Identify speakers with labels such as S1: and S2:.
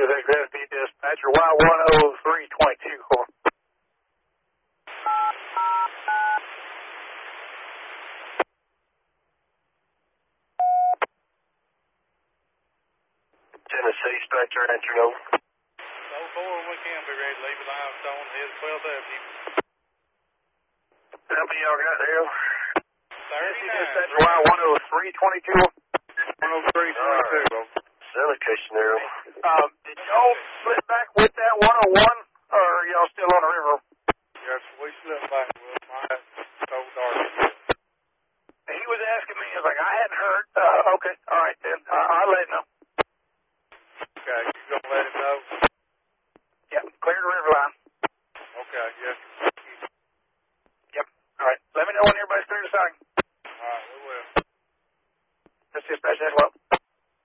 S1: Deputy Dispatcher, Y10322. Tennessee, Spectre, enter no.
S2: 04, we can be ready to leave Limestone, head 12W.
S1: How many y'all got there?
S2: 39.
S1: Dispatcher, Y10322.
S2: 10322.
S1: Allocation there. Did y'all split back with